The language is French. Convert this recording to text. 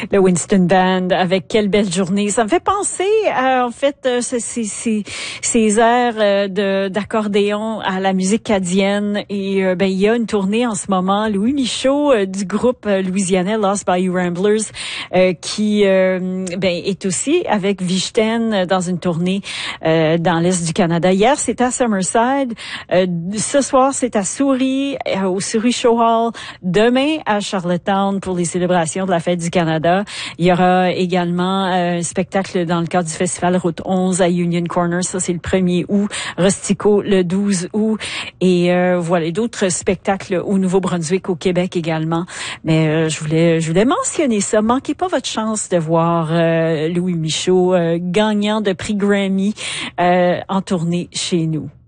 le Winston Band avec Quelle belle journée. Ça me fait penser à, en fait, ces airs d'accordéon à la musique cadienne. Et il y a une tournée en ce moment, Louis Michaud du groupe louisianais Lost Bayou Ramblers, qui est aussi avec Vichten dans une tournée dans l'Est du Canada. Hier, c'était à Summerside. Ce soir, c'est à Souris, au Souris Show Hall. Demain, à Charlottetown pour les célébrations de la Fête du Canada. Il y aura également un spectacle dans le cadre du Festival Route 11 à Union Corner. Ça, c'est le 1er août. Rustico, le 12 août. Et voilà, d'autres spectacles au Nouveau-Brunswick, au Québec également. Mais je voulais mentionner ça. Manquez pas votre chance de voir Louis Michaud, gagnant de prix Grammy, en tournée chez nous.